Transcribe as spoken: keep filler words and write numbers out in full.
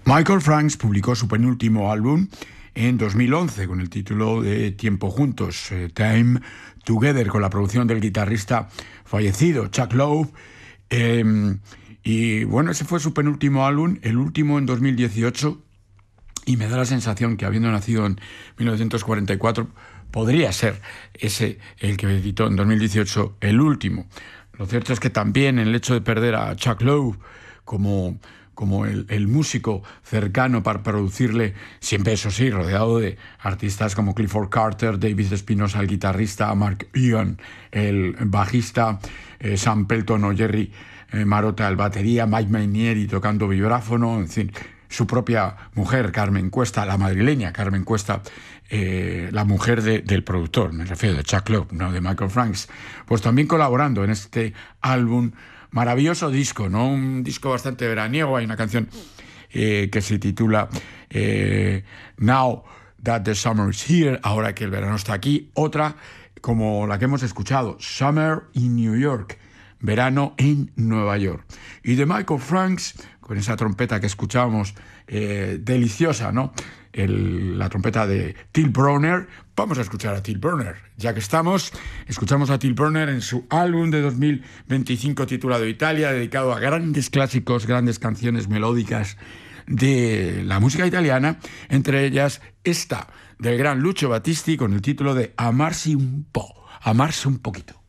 Michael Franks publicó su penúltimo álbum en dos mil once con el título de Tiempo Juntos, eh, Time Together, con la producción del guitarrista fallecido Chuck Loeb. Eh, y bueno, ese fue su penúltimo álbum, el último en dos mil dieciocho, y me da la sensación que, habiendo nacido en mil novecientos cuarenta y cuatro, podría ser ese el que editó en dos mil dieciocho el último. Lo cierto es que también el hecho de perder a Chuck Loeb como, como el, el músico cercano para producirle, siempre eso sí, rodeado de artistas como Clifford Carter, David Espinosa, el guitarrista, Mark Ian, el bajista, eh, Sam Pelton o Jerry eh, Marotta, el batería, Mike Mainieri tocando vibráfono, en fin, su propia mujer, Carmen Cuesta, la madrileña Carmen Cuesta, eh, la mujer de, del productor, me refiero de Chuck Loeb, no de Michael Franks, pues también colaborando en este álbum, maravilloso disco, ¿no? Un disco bastante veraniego. Hay una canción eh, que se titula eh, Now That the Summer is Here, ahora que el verano está aquí. Otra como la que hemos escuchado, Summer in New York, verano en Nueva York. Y de Michael Franks, con esa trompeta que escuchábamos, eh, deliciosa, ¿no? El, la trompeta de Till Brönner. Vamos a escuchar a Till Brönner. Ya que estamos, escuchamos a Till Brönner en su álbum de dos mil veinticinco titulado Italia, dedicado a grandes clásicos, grandes canciones melódicas de la música italiana, entre ellas esta del gran Lucio Battisti con el título de Amarsi un po', amarse un poquito.